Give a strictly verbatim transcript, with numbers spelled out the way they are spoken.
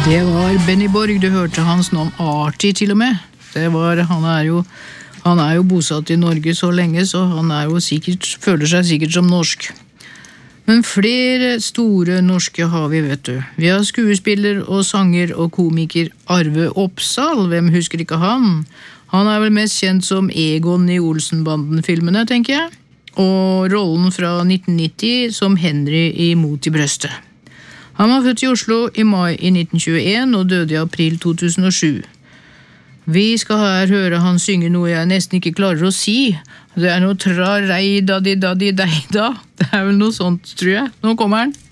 Det var Benny Borg, du hørte hans navn Artie til og med. Det var, han er jo, han er jo bosatt i Norge så lenge, så han er jo sikkert, føler seg sikkert som norsk. Men flere store norske har vi, vet du. Vi har skuespiller og sanger og komiker Arve Oppsal, hvem husker ikke han? Han er vel mest kjent som Egon i Olsenbanden-filmene, tenker jeg. Og rollen fra nitten nitti som Henry i Mot i brøstet. Han var født i Oslo i mai i nitten tjueen og døde i april to tusen og sju. Vi skal her høre han synge noe jeg nesten ikke klarer å si. Det er noe tra-rei-da-di-da-di-dei-da. Det er vel noe sånt, tror jeg. Nå kommer han.